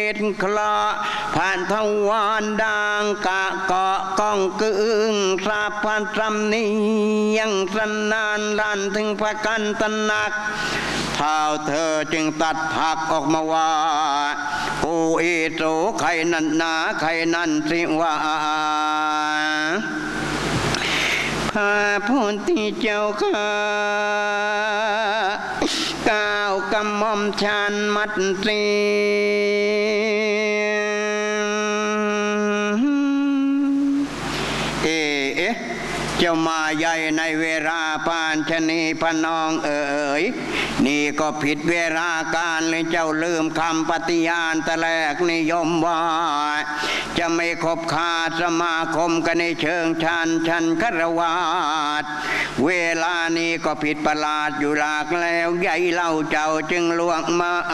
ตคลอผ่านทวารดังกะเกาะก้องกึ่งสาพันจำนี้ยังสนานรันถึงพระกันตนักเท้าเธอจึงตัดผักออกมาว่ากูอีโตใครนั่นนาใครนั่นสิว่าพระพุทธเจ้าข้าก้าวกำมอมชันมัดสีเจ้ามาใหญ่ในเวลาปานชนีพนองเอ๋ยนี่ก็ผิดเวลาการเลยเจ้าลืมคำปฏิญาณแต่แรกนิยมว่าจะไม่คบค้าสมาคมกันในเชิงชันคารวาสเวลานี้ก็ผิดประหลาดอยู่หลากแล้วใหญ่เล่าเจ้าจึงลวงมา